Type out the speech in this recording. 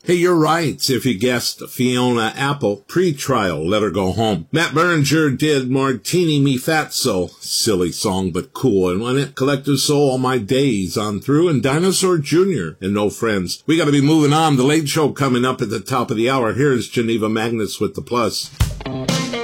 Hey, you're right. If you guessed Fiona Apple, pre-trial, let her go home. Matt Berninger did Martini Me Fatso. Silly song, but cool. And on it, Collector's Soul All My Days on through, and Dinosaur Jr. and No Friends. We gotta be moving on. The Late Show coming up at the top of the hour. Here's Geneva Magnus with the Plus.